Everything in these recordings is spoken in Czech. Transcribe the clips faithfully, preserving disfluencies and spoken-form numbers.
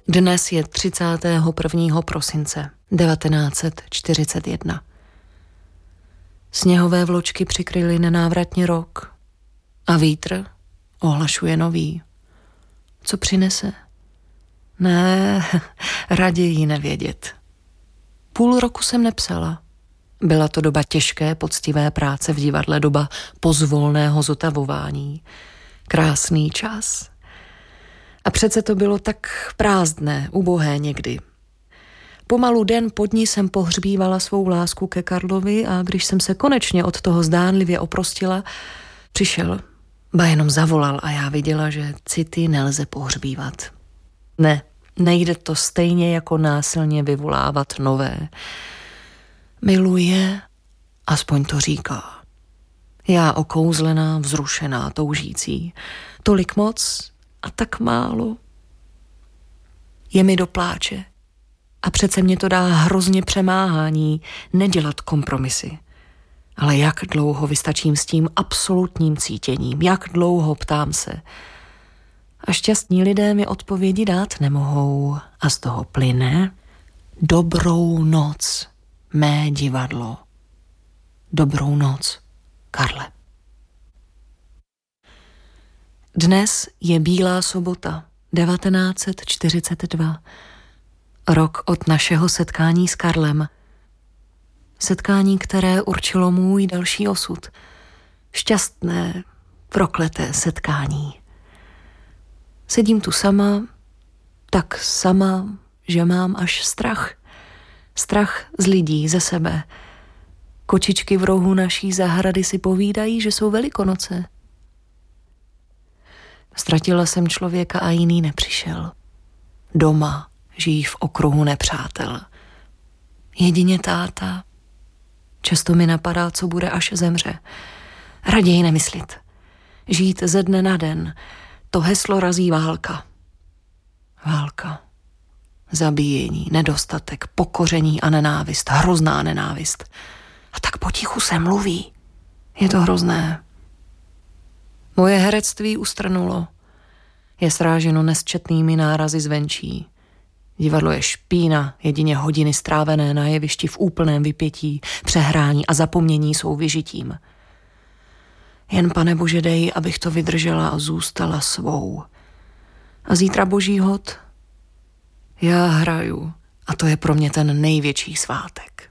Dnes je třicátého prvního prosince devatenáct set čtyřicet jedna. Sněhové vločky přikryly nenávratně rok a vítr ohlašuje nový. Co přinese? Ne, raději nevědět. Půl roku jsem nepsala. Byla to doba těžké, poctivé práce v divadle, doba pozvolného zotavování. Krásný čas. A přece to bylo tak prázdné, ubohé někdy. Pomalu den pod ní jsem pohřbívala svou lásku ke Karlovi a když jsem se konečně od toho zdánlivě oprostila, přišel, ba jenom zavolal a já viděla, že city nelze pohřbívat. Ne, nejde to stejně jako násilně vyvolávat nové. Miluje, aspoň to říká. Já okouzlená, vzrušená, toužící. Tolik moc a tak málo. Je mi do pláče. A přece mě to dá hrozně přemáhání nedělat kompromisy. Ale jak dlouho vystačím s tím absolutním cítěním? Jak dlouho, ptám se? A šťastní lidé mi odpovědi dát nemohou. A z toho plyne dobrou noc, mé divadlo. Dobrou noc, Karle. Dnes je Bílá sobota, devatenáct set čtyřicet dva. Rok od našeho setkání s Karlem. Setkání, které určilo můj další osud. Šťastné, prokleté setkání. Sedím tu sama, tak sama, že mám až strach. Strach z lidí, ze sebe. Kočičky v rohu naší zahrady si povídají, že jsou Velikonoce. Ztratila jsem člověka a jiný nepřišel. Doma žijí v okruhu nepřátel. Jedině táta. Často mi napadá, co bude, až zemře. Raději nemyslit. Žít ze dne na den. To heslo razí válka. Válka. Zabíjení, nedostatek, pokoření a nenávist. Hrozná nenávist. A tak potichu se mluví. Je to hrozné. Moje herectví ustrnulo. Je sráženo nesčetnými nárazy zvenčí. Divadlo je špína, jedině hodiny strávené na jevišti v úplném vypětí, přehrání a zapomnění jsou vyžitím. Jen, Pane Bože, dej, abych to vydržela a zůstala svou. A zítra Boží hod? Já hraju a to je pro mě ten největší svátek.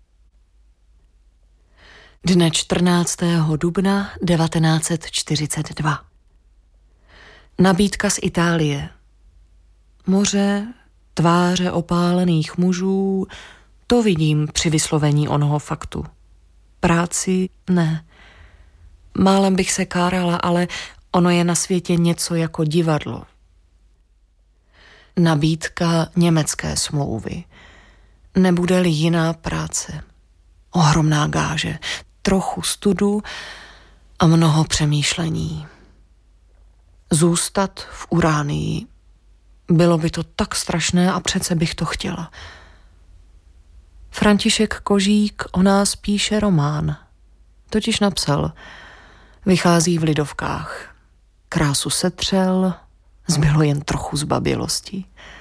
Dne čtrnáctého dubna devatenáct set čtyřicet dva. Nabídka z Itálie. Moře, tváře opálených mužů, to vidím při vyslovení onoho faktu. Práci ne. Málem bych se kárala, ale ono je na světě něco jako divadlo. Nabídka německé smlouvy. Nebude-li jiná práce. Ohromná gáže, trochu studu a mnoho přemýšlení. Zůstat v Uránii. Bylo by to tak strašné a přece bych to chtěla. František Kožík o nás píše román. Totiž napsal. Vychází v Lidovkách. Krásu setřel, zbylo jen trochu zbabělosti.